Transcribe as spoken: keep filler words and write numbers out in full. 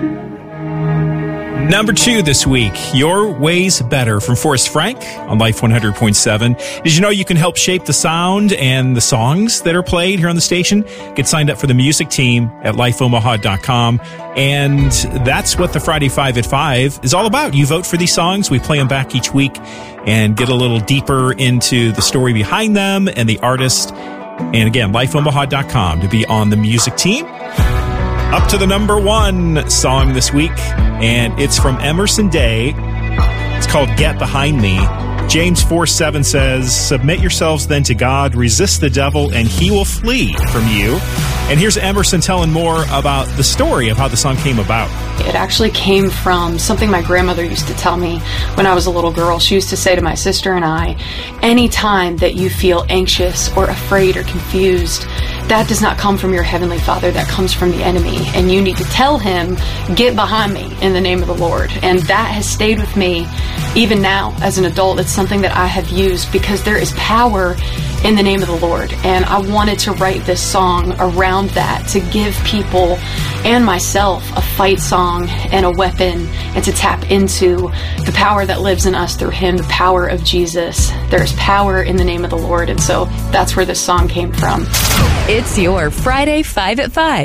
Number two this week, Your Way's Better from Forrest Frank on Life one hundred point seven. Did you know you can help shape the sound and the songs that are played here on the station? Get signed up for the music team at life omaha dot com. And that's what the Friday five at five is all about. You vote for these songs. We play them back each week and get a little deeper into the story behind them and the artist. And again, life omaha dot com to be on the music team. Up to the number one song this week, and it's from Emerson Day. It's called Get Behind Me. James four seven says, submit yourselves then to God, resist the devil, and he will flee from you. And here's Emerson telling more about the story of how the song came about. It actually came from something my grandmother used to tell me when I was a little girl. She used to say to my sister and I, anytime that you feel anxious or afraid or confused, that does not come from your Heavenly Father, that comes from the enemy. And you need to tell him, get behind me in the name of the Lord. And that has stayed with me even now as an adult. It's something that I have used because there is power in the name of the Lord. And I wanted to write this song around that, to give people and myself a fight song and a weapon, and to tap into the power that lives in us through him, the power of Jesus. There's power in the name of the Lord. And so that's where this song came from. It's your Friday five at five.